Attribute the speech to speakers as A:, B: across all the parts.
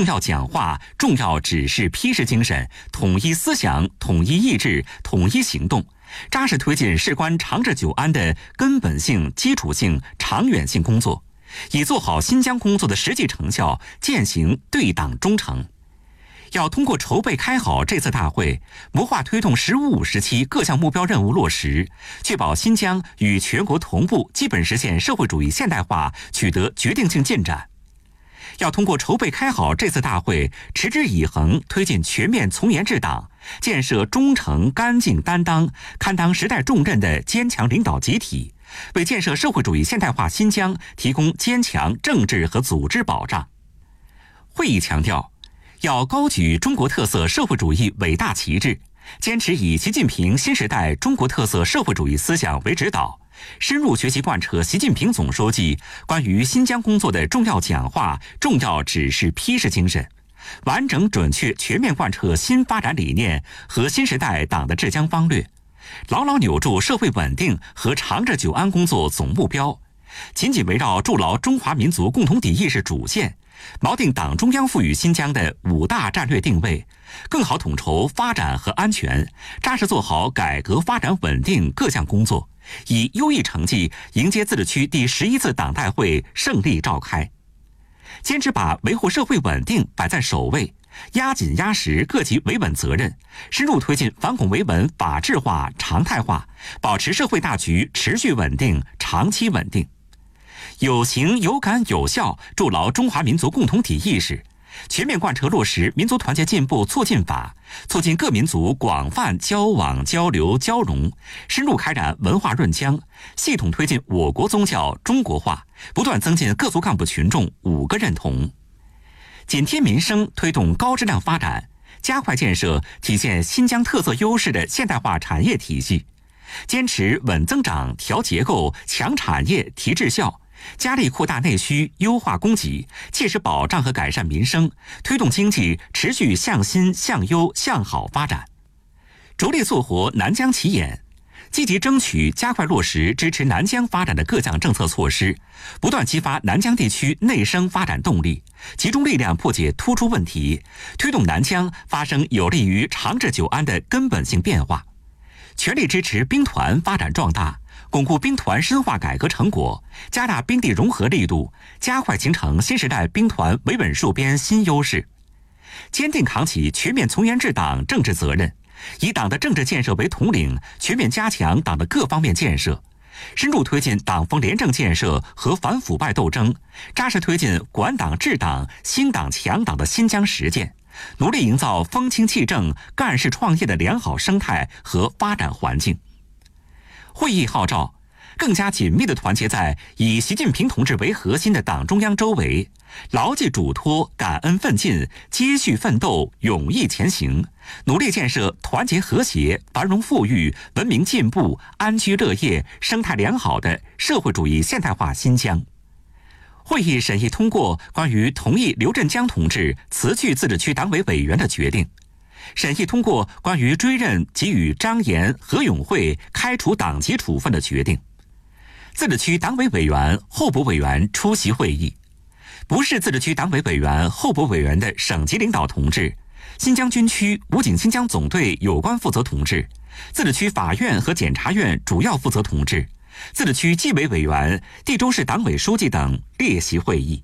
A: 重要讲话、重要指示批示精神，统一思想、统一意志、统一行动，扎实推进事关长治久安的根本性、基础性、长远性工作，以做好新疆工作的实际成效践行对党忠诚。要通过筹备开好这次大会，谋划推动“十五五”时期各项目标任务落实，确保新疆与全国同步基本实现社会主义现代化取得决定性进展。要通过筹备开好这次大会，持之以恒推进全面从严治党，建设忠诚、干净、担当、堪当时代重任的坚强领导集体，为建设社会主义现代化新疆提供坚强政治和组织保障。会议强调，要高举中国特色社会主义伟大旗帜，坚持以习近平新时代中国特色社会主义思想为指导，深入学习贯彻习近平总书记关于新疆工作的重要讲话、重要指示批示精神，完整准确全面贯彻新发展理念和新时代党的治疆方略，牢牢扭住社会稳定和长治久安工作总目标，紧紧围绕筑牢中华民族共同体意识主线，锚定党中央赋予新疆的5大战略定位，更好统筹发展和安全，扎实做好改革发展稳定各项工作，以优异成绩迎接自治区第11次党代会胜利召开。坚持把维护社会稳定摆在首位，压紧压实各级维稳责任，深入推进反恐维稳法治化、常态化，保持社会大局持续稳定、长期稳定。有形有感有效筑牢中华民族共同体意识，全面贯彻落实民族团结进步促进法，促进各民族广泛交往交流交融，深入开展文化润疆，系统推进我国宗教中国化，不断增进各族干部群众5个认同。紧贴民生，推动高质量发展，加快建设体现新疆特色优势的现代化产业体系，坚持稳增长、调结构、强产业、提质效，加力扩大内需，优化供给，切实保障和改善民生，推动经济持续向新、向优、向好发展。着力做活南疆起眼，积极争取加快落实支持南疆发展的各项政策措施，不断激发南疆地区内生发展动力，集中力量破解突出问题，推动南疆发生有利于长治久安的根本性变化。全力支持兵团发展壮大，巩固兵团深化改革成果，加大兵地融合力度，加快形成新时代兵团维稳戍边新优势。坚定扛起全面从严治党政治责任，以党的政治建设为统领，全面加强党的各方面建设，深入推进党风廉政建设和反腐败斗争，扎实推进管党治党、兴党强党的新疆实践，努力营造风清气正、干事创业的良好生态和发展环境。会议号召更加紧密地团结在以习近平同志为核心的党中央周围，牢记嘱托，感恩奋进，接续奋斗，勇毅前行，努力建设团结和谐、繁荣富裕、文明进步、安居乐业、生态良好的社会主义现代化新疆。会议审议通过关于同意刘振江同志辞去自治区党委委员的决定，审议通过关于追认给予张岩、何永会开除党籍处分的决定。自治区党委委员、候补委员出席会议。不是自治区党委委员、候补委员的省级领导同志、新疆军区武警新疆总队有关负责同志、自治区法院和检察院主要负责同志、自治区纪委委员、地州市党委书记等列席会议。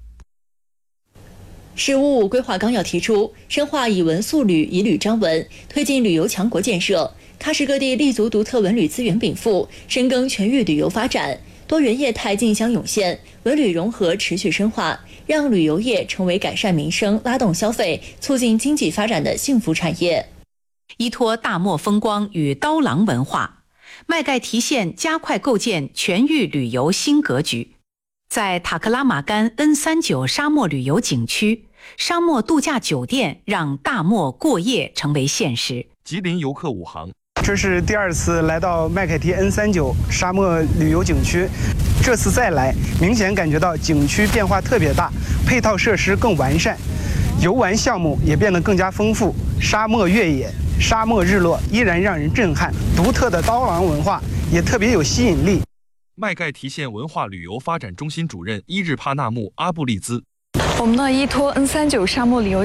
B: “15五”规划纲要提出，深化以文塑旅、以旅张文，推进旅游强国建设，喀什各地立足独特文旅资源禀赋，深耕全域旅游发展，多元业态竞相涌现，文旅融合持续深化，让旅游业成为改善民生、拉动消费、促进经济发展的幸福产业。
C: 依托大漠风光与刀郎文化，麦盖提县加快构建全域旅游新格局。在塔克拉玛干 N39 沙漠旅游景区，沙漠度假酒店让大漠过夜成为现实。
D: 吉林游客5航，
E: 这是第2次来到麦凯提 N39 沙漠旅游景区，这次再来，明显感觉到景区变化特别大，配套设施更完善，游玩项目也变得更加丰富。沙漠越野、沙漠日落依然让人震撼，独特的刀郎文化也特别有吸引力。
D: 麦盖提县文化旅游发展中心主任伊日帕纳木阿布利兹，
F: 我们呢依托 N39 沙漠旅游